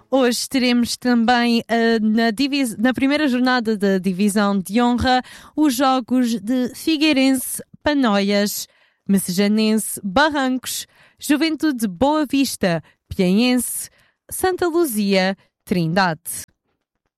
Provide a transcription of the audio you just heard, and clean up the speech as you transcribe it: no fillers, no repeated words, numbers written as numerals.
Hoje teremos também na primeira jornada da Divisão de Honra os jogos de Figueirense, Panoias, Messejanense, Barrancos, Juventude Boa Vista, Piaense, Santa Luzia, Trindade.